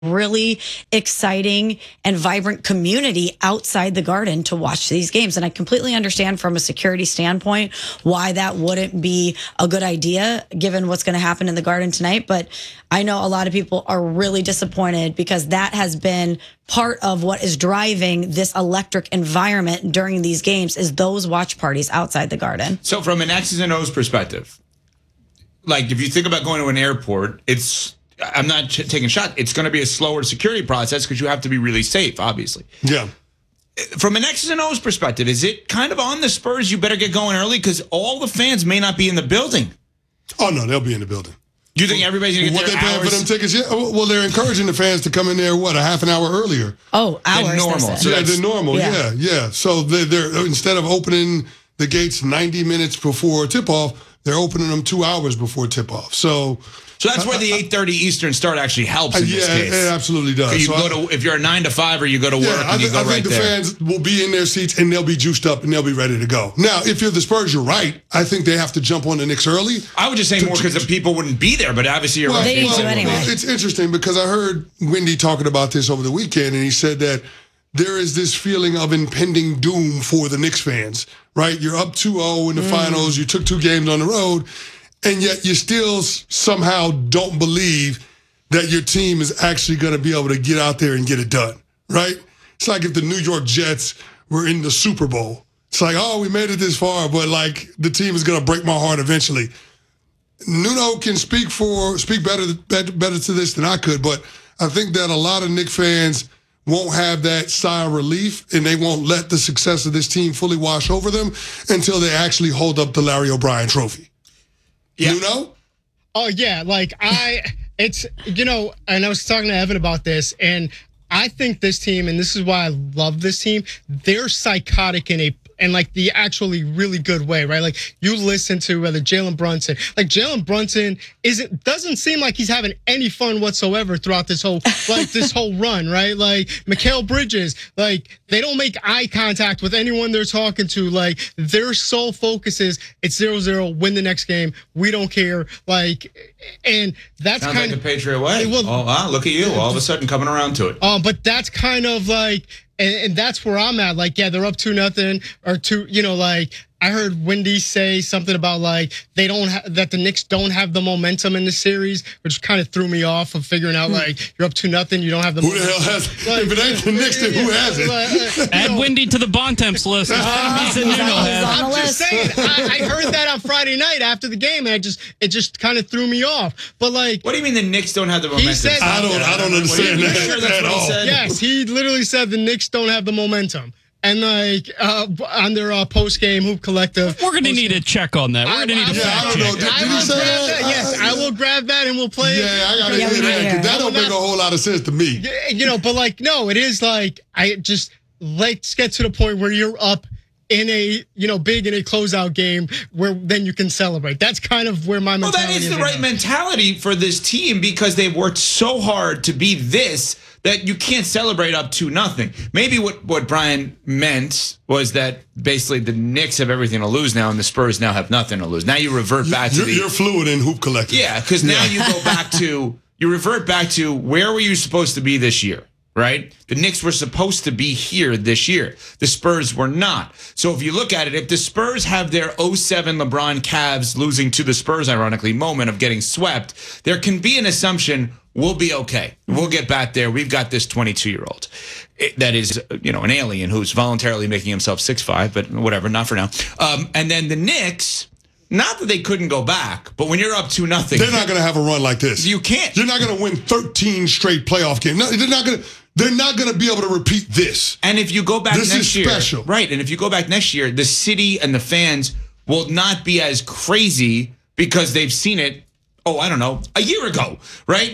really exciting and vibrant community outside the Garden to watch these games. And I completely understand from a security standpoint why that wouldn't be a good idea given what's going to happen in the Garden tonight. But I know a lot of people are really disappointed because that has been part of what is driving this electric environment during these games is those watch parties outside the Garden. So from an X's and O's perspective, like if you think about going to an airport, I'm not taking a shot. It's going to be a slower security process because you have to be really safe, obviously. Yeah. From an X's and O's perspective, is it kind of on the Spurs? You better get going early because all the fans may not be in the building. Oh, no, they'll be in the building. Do you think everybody's going to get what their they paying for them tickets? Yeah. Well, they're encouraging the fans to come in there, a half an hour earlier? Oh, hours. Than normal. So yeah, than normal. Yeah. So they're instead of opening the gates 90 minutes before tip-off, they're opening them 2 hours before tip-off. So that's where the 8:30 Eastern start actually helps in this case. Yeah, it absolutely does. So if you're a 9 to 5 or you go to work and you go right there. I think the fans will be in their seats and they'll be juiced up and they'll be ready to go. Now, if you're the Spurs, you're right. I think they have to jump on the Knicks early. I would just say more because the people wouldn't be there, but obviously you're right. They need to anyway. It's interesting because I heard Wendy talking about this over the weekend and he said that there is this feeling of impending doom for the Knicks fans, right? You're up 2-0 in the finals. You took 2 games on the road. And yet you still somehow don't believe that your team is actually going to be able to get out there and get it done, right? It's like if the New York Jets were in the Super Bowl. It's like, oh, we made it this far, but like the team is going to break my heart eventually. Nuno can speak better to this than I could, but I think that a lot of Knicks fans won't have that sigh of relief and they won't let the success of this team fully wash over them until they actually hold up the Larry O'Brien trophy. Yeah. Nuno? Oh, yeah. Like, and I was talking to Evan about this, and I think this team, and this is why I love this team, they're psychotic in like the actually really good way, right? Like you listen to whether Jalen Brunson doesn't seem like he's having any fun whatsoever throughout this whole run, right? Like Mikal Bridges, like they don't make eye contact with anyone they're talking to. Like their sole focus is it's 0-0, win the next game. We don't care. Like, and that's sounds kind like of the Patriot way. Well, look at you, all of a sudden coming around to it. But that's kind of like. And that's where I'm at. Like, yeah, they're up 2-0 or 2. Like I heard Wendy say something about like that the Knicks don't have the momentum in the series, which kind of threw me off of figuring out like you're up 2-0, you don't have the. Who the hell has? Like, if it ain't the Knicks, then who has it? Add Wendy to the Bontemps list. I'm just saying. I heard that on Friday night after the game, and it just kind of threw me off. But like, what do you mean the Knicks don't have the momentum? He said, I don't understand that. Sure that's what he said? Yes, he literally said the Knicks don't have the momentum. And like on their post game Hoop Collective, we're gonna need a check on that. We're gonna need a fact check. Did he say that? Yes, I will grab that and we'll play it. Yeah, I gotta hear that. That don't make a whole lot of sense to me. But like, no, it is like let's get to the point where you're up in a big in a closeout game where then you can celebrate. That's kind of where my mentality is. Well, that is the right mentality for this team because they've worked so hard to be this. That you can't celebrate up 2-0. Maybe what Brian meant was that basically the Knicks have everything to lose now and the Spurs now have nothing to lose. Now you revert back to You're fluid in Hoop Collective. Yeah, because now you go back to, you revert back to where were you supposed to be this year, right? The Knicks were supposed to be here this year. The Spurs were not. So if you look at it, if the Spurs have their 07 LeBron Cavs losing to the Spurs, ironically, moment of getting swept, there can be an assumption we'll be okay. We'll get back there. We've got this 22-year-old that is, an alien who's voluntarily making himself 6'5", but whatever, not for now. And then the Knicks, not that they couldn't go back, but when you're up 2-0, they're not going to have a run like this. You can't. You're not going to win 13 straight playoff games. No, they're not going to be able to repeat this. And if you go back next year, special. Right? And if you go back next year, the city and the fans will not be as crazy because they've seen it. Oh, I don't know, a year ago, right?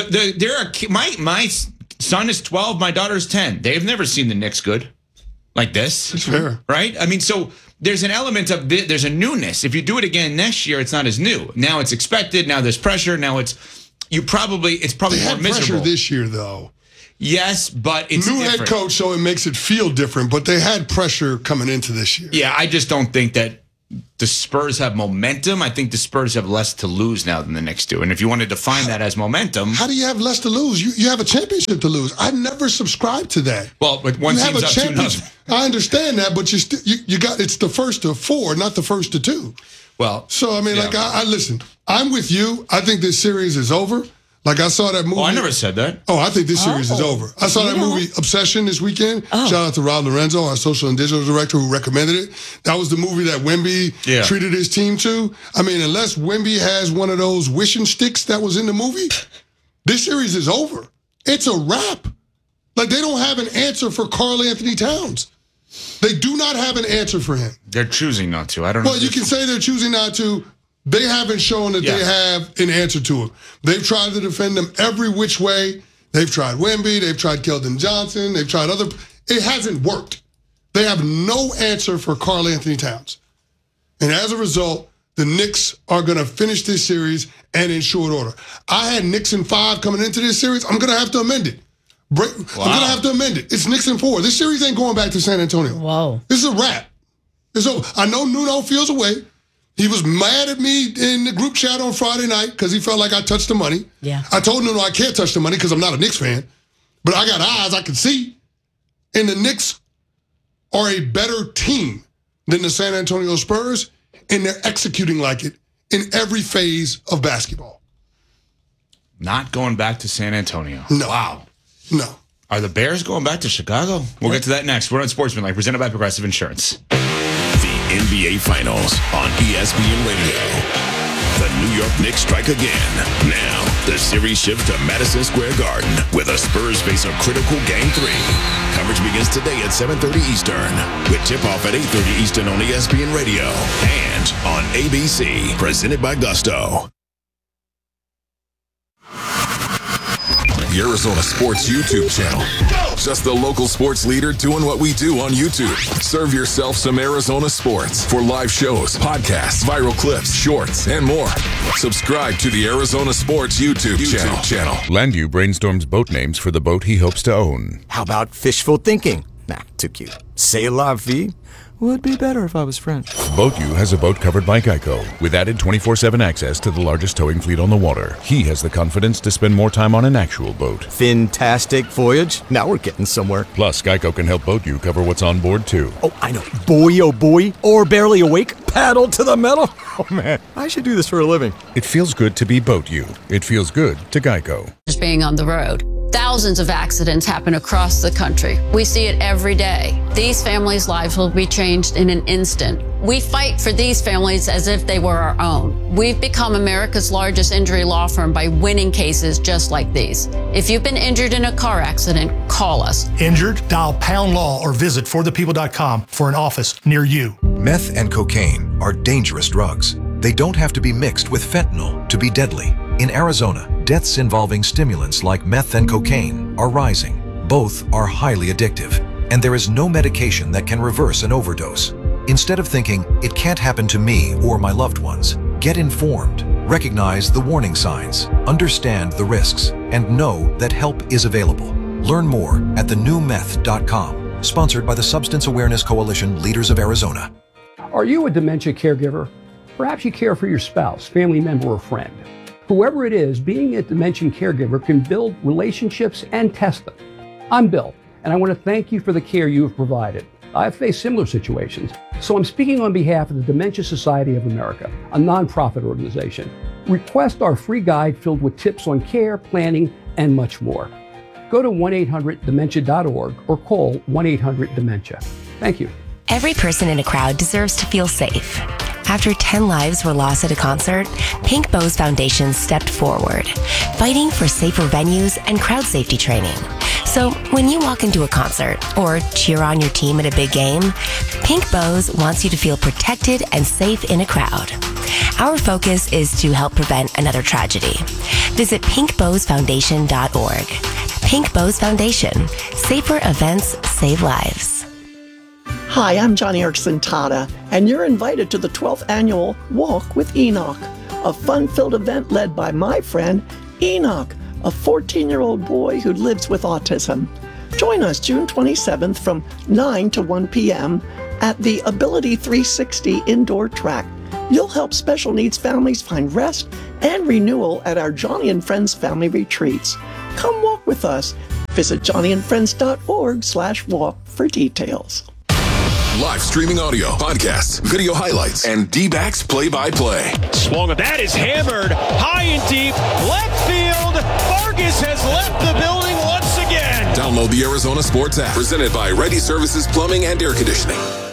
My son is 12, my daughter's 10. They've never seen the Knicks good like this. That's fair. Right? I mean, so there's an element of there's a newness. If you do it again next year, it's not as new. Now it's expected. Now there's pressure. Now it's probably they more had miserable. Pressure this year, though. Yes, but it's new different. Head coach, so it makes it feel different. But they had pressure coming into this year. Yeah, I just don't think that the Spurs have momentum. I think the Spurs have less to lose now than the Knicks do. And if you want to define that as momentum, how do you have less to lose? You have a championship to lose. I never subscribed to that. Well, but one team's up 2-0. I understand that, but you got it's the first to 4, not the first to 2. Well, so I mean, I listen. I'm with you. I think this series is over. Like I saw that movie. Oh, I never said that. Oh, I think this series is over. I saw that movie Obsession this weekend. Shout out to Rob Lorenzo, our social and digital director, who recommended it. That was the movie that Wemby treated his team to. I mean, unless Wemby has one of those wishing sticks that was in the movie, this series is over. It's a wrap. Like, they don't have an answer for Karl Anthony Towns. They do not have an answer for him. They're choosing not to. I don't know. Well, you can say they're choosing not to. They haven't shown that they have an answer to him. They've tried to defend him every which way. They've tried Wemby. They've tried Keldon Johnson. They've tried other. It hasn't worked. They have no answer for Karl Anthony Towns. And as a result, the Knicks are going to finish this series and in short order. I had Knicks in 5 coming into this series. I'm going to have to amend it. I'm going to have to amend it. It's Knicks in 4. This series ain't going back to San Antonio. Whoa. This is a wrap. It's over. I know Nuno feels away. He was mad at me in the group chat on Friday night because he felt like I touched the money. Yeah. I told Nuno I can't touch the money because I'm not a Knicks fan. But I got eyes, I can see. And the Knicks are a better team than the San Antonio Spurs, and they're executing like it in every phase of basketball. Not going back to San Antonio. No. Wow. No. Are the Bears going back to Chicago? We'll get to that next. We're on Sportsmanlike, presented by Progressive Insurance. The NBA Finals on ESPN Radio. The New York Knicks strike again. Now, the series shifts to Madison Square Garden, where the Spurs face a critical Game 3. Coverage begins today at 7:30 Eastern, with tip-off at 8:30 Eastern on ESPN Radio and on ABC, presented by Gusto. The Arizona Sports YouTube channel. Just the local sports leader doing what we do on YouTube. Serve yourself some Arizona sports for live shows, podcasts, viral clips, shorts, and more. Subscribe to the Arizona Sports YouTube channel. Landu brainstorms boat names for the boat he hopes to own. How about fishful thinking? Nah, too cute. C'est la vie? Would be better if I was French. BoatU has a boat covered by Geico, with added 24/7 access to the largest towing fleet on the water. He has the confidence to spend more time on an actual boat. Fantastic voyage. Now we're getting somewhere. Plus, Geico can help BoatU cover what's on board, too. Oh, I know. Boy, oh boy. Or barely awake. Paddle to the metal. Oh, man. I should do this for a living. It feels good to be BoatU. It feels good to Geico. Just being on the road. Thousands of accidents happen across the country. We see it every day. These families' lives will be changed in an instant. We fight for these families as if they were our own. We've become America's largest injury law firm by winning cases just like these. If you've been injured in a car accident, call us. Injured? Dial # law or visit forthepeople.com for an office near you. Meth and cocaine are dangerous drugs. They don't have to be mixed with fentanyl to be deadly. In Arizona, deaths involving stimulants like meth and cocaine are rising. Both are highly addictive, and there is no medication that can reverse an overdose. Instead of thinking, it can't happen to me or my loved ones, get informed, recognize the warning signs, understand the risks, and know that help is available. Learn more at thenewmeth.com, sponsored by the Substance Awareness Coalition Leaders of Arizona. Are you a dementia caregiver? Perhaps you care for your spouse, family member, or friend. Whoever it is, being a dementia caregiver can build relationships and test them. I'm Bill, and I want to thank you for the care you have provided. I've faced similar situations, so I'm speaking on behalf of the Dementia Society of America, a nonprofit organization. Request our free guide filled with tips on care, planning, and much more. Go to 1-800-DEMENTIA.org or call 1-800-DEMENTIA. Thank you. Every person in a crowd deserves to feel safe. After 10 lives were lost at a concert, Pink Bows Foundation stepped forward, fighting for safer venues and crowd safety training. So when you walk into a concert or cheer on your team at a big game, Pink Bows wants you to feel protected and safe in a crowd. Our focus is to help prevent another tragedy. Visit pinkbowsfoundation.org. Pink Bows Foundation. Safer events save lives. Hi, I'm Johnny Erickson Tada, and you're invited to the 12th annual Walk with Enoch, a fun-filled event led by my friend Enoch, a 14-year-old boy who lives with autism. Join us June 27th from 9 to 1 p.m. at the Ability 360 indoor track. You'll help special needs families find rest and renewal at our Johnny and Friends family retreats. Come walk with us. Visit johnnyandfriends.org/walk for details. Live streaming audio, podcasts, video highlights, and D-backs play-by-play. Swung. That is hammered high and deep. Left field. Vargas has left the building once again. Download the Arizona Sports app, presented by Ready Services Plumbing and Air Conditioning.